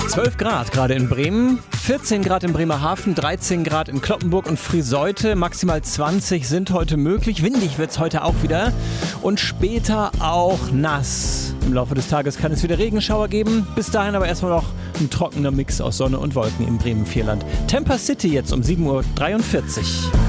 12 Grad gerade in Bremen, 14 Grad in Bremerhaven, 13 Grad in Cloppenburg und Friseute, maximal 20 sind heute möglich. Windig wird es heute auch wieder und später auch nass. Im Laufe des Tages kann es wieder Regenschauer geben. Bis dahin aber erstmal noch ein trockener Mix aus Sonne und Wolken im Bremen-Vierland. Tampa City jetzt um 7.43 Uhr.